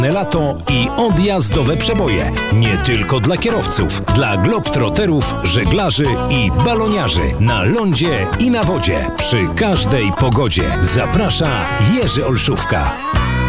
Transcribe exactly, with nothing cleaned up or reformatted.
lato i odjazdowe przeboje. Nie tylko dla kierowców, dla globtroterów, żeglarzy i baloniarzy. Na lądzie i na wodzie. Przy każdej pogodzie. Zaprasza Jerzy Olszówka.